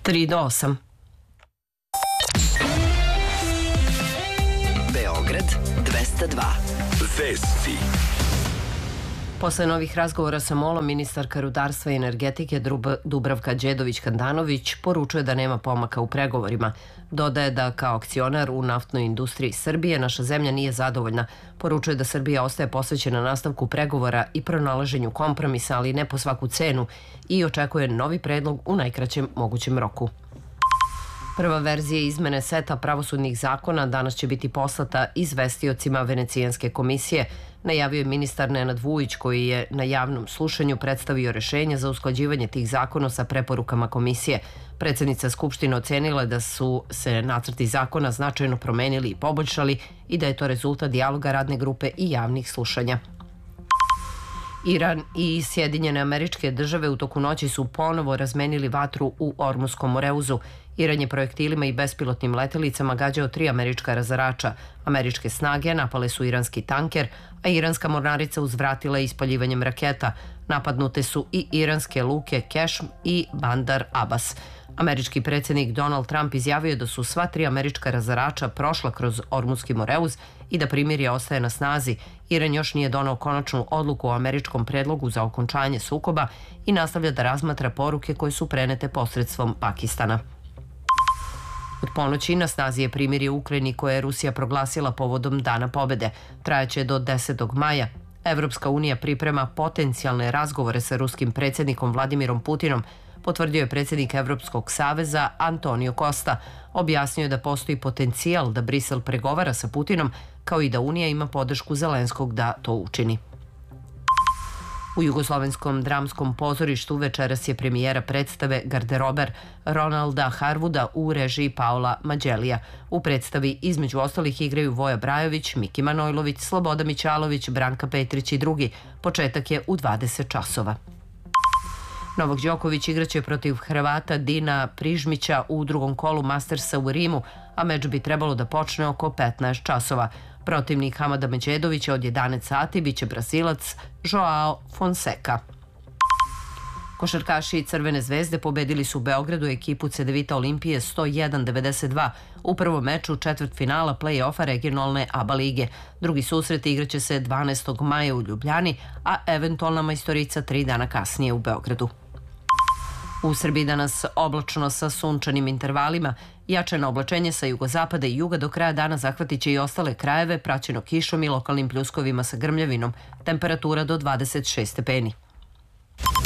3 do 8. Beograd 202. Vesti. Posle novih razgovora sa MOL-om, ministarka rudarstva i energetike Dubravka Đedović-Handanović poručuje da nema pomaka u pregovorima. Dodaje da kao akcionar u naftnoj industriji Srbije naša zemlja nije zadovoljna. Poručuje da Srbija ostaje posvećena nastavku pregovora i pronalaženju kompromisa, ali ne po svaku cenu, i očekuje novi predlog u najkraćem mogućem roku. Prva verzija izmene seta pravosudnih zakona danas će biti poslata izvestiocima Venecijanske komisije, najavio je ministar Nenad Vujić, koji je na javnom slušanju predstavio rešenje za usklađivanje tih zakona sa preporukama komisije. Predsednica Skupštine ocenila je da su se nacrti zakona značajno promenili i poboljšali i da je to rezultat dijaloga radne grupe i javnih slušanja. Iran i Sjedinjene Američke Države u toku noći su ponovo razmenili vatru u Ormuskom Moreuzu. Iran je projektilima i bespilotnim letelicama gađao 3 američka razarača. Američke snage napale su iranski tanker, a iranska mornarica uzvratila ispaljivanjem raketa. Napadnute su i iranske luke Kešm i Bandar Abbas. Američki predsjednik Donald Trump izjavio je da su sva 3 američka razarača prošla kroz Ormuski Moreuz i da primirje ostaje na snazi. Iran još nije donao konačnu odluku o američkom predlogu za okončanje sukoba i nastavlja da razmatra poruke koje su prenete posredstvom Pakistana. Od ponoći na snazi je primirje u Ukrajini koje je Rusija proglasila povodom Dana pobede. Trajaće do 10. maja. Evropska unija priprema potencijalne razgovore sa ruskim predsjednikom Vladimirom Putinom, potvrdio je predsjednik Evropskog saveza Antonio Costa. Objasnio je da postoji potencijal da Brisel pregovara sa Putinom, kao i da Unija ima podršku Zelenskog da to učini. U Jugoslovenskom dramskom pozorištu večeras je premijera predstave Garderober Ronalda Harwooda u režiji Paola Mađelija. U predstavi između ostalih igraju Voja Brajović, Miki Manojlović, Sloboda Mićalović, Branka Petrić i drugi. Početak je u 20 časova. Novak Đoković igraće protiv Hrvata Dina Prižmića u drugom kolu Mastersa u Rimu, a meč bi trebalo da počne oko 15 časova. Protivnik Hamada Međedovića od 11 sati biće Brazilac Joao Fonseca. Košarkaši Crvene zvezde pobedili su u Beogradu ekipu Cedevita Olimpije 101-92 u prvom meču četvrtfinala play-offa regionalne ABA lige. Drugi susret igraće se 12. maja u Ljubljani, a eventualna majstorica 3 dana kasnije u Beogradu. U Srbiji danas oblačno sa sunčanim intervalima. Jačano oblačenje sa jugozapada i juga do kraja dana zahvatit će i ostale krajeve, praćeno kišom i lokalnim pljuskovima sa grmljavinom. Temperatura do 26 stepeni.